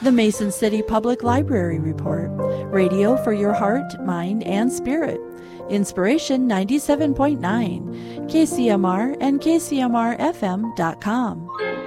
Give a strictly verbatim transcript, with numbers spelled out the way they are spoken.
The Mason City Public Library Report. Radio for your heart, mind, and spirit. Inspiration ninety-seven point nine. K C M R and K C M R F M dot com.